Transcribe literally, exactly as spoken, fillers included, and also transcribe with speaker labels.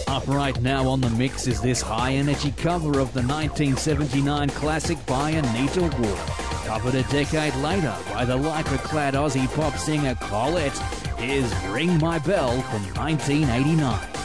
Speaker 1: Up right now on the mix is this high-energy cover of the nineteen seventy-nine classic by Anita Ward, covered a decade later by the lycra-clad Aussie pop singer Colette. Here's Ring My Bell from nineteen eighty-nine.